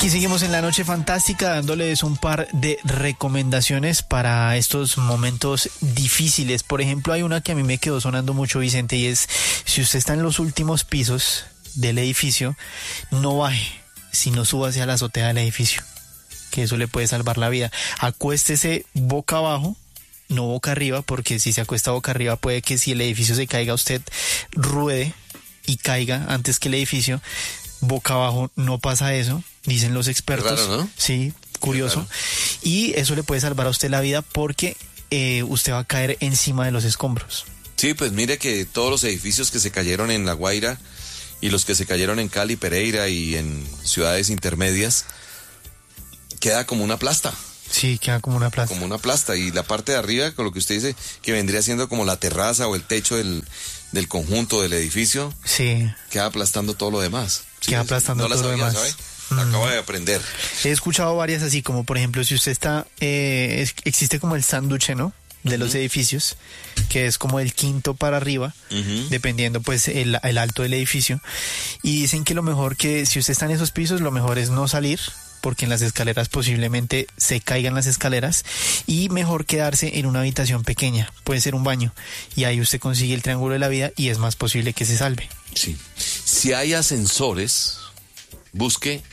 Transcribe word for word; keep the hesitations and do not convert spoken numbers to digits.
Aquí seguimos en la noche fantástica dándoles un par de recomendaciones para estos momentos difíciles. Por ejemplo, hay una que a mí me quedó sonando mucho, Vicente, y es: si usted está en los últimos pisos del edificio, no baje, sino súbase a la azotea del edificio, que eso le puede salvar la vida. Acuéstese boca abajo, no boca arriba, porque si se acuesta boca arriba puede que si el edificio se caiga usted ruede y caiga antes que el edificio. Boca abajo no pasa eso, dicen los expertos. Raro, ¿no? Sí, curioso. Y eso le puede salvar a usted la vida porque eh, usted va a caer encima de los escombros. Sí, pues mire que todos los edificios que se cayeron en La Guaira y los que se cayeron en Cali, Pereira y en ciudades intermedias, queda como una plasta. Sí, queda como una plasta. Como una plasta. Y la parte de arriba, con lo que usted dice, que vendría siendo como la terraza o el techo del, del conjunto del edificio, sí, queda aplastando todo lo demás. Sí, queda aplastando no todo sabía, lo demás. ¿sabe? Mm. Acabo de aprender. He escuchado varias así, como por ejemplo, si usted está, eh, es, existe como el sándwich, ¿no?, de uh-huh. los edificios, que es como el quinto para arriba, uh-huh. dependiendo pues el, el alto del edificio. Y dicen que lo mejor, que si usted está en esos pisos, lo mejor es no salir, porque en las escaleras posiblemente se caigan las escaleras, y mejor quedarse en una habitación pequeña, puede ser un baño, y ahí usted consigue el triángulo de la vida y es más posible que se salve. Sí. Si hay ascensores, busque